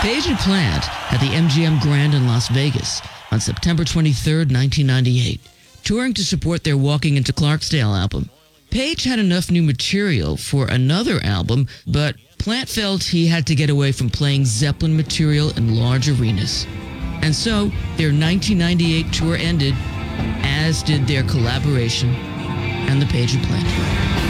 Page and Plant at the MGM Grand in Las Vegas on September 23, 1998, touring to support their Walking into Clarksdale album. Page had enough new material for another album, but Plant felt he had to get away from playing Zeppelin material in large arenas. And so, their 1998 tour ended, as did their collaboration and the Page and Plant.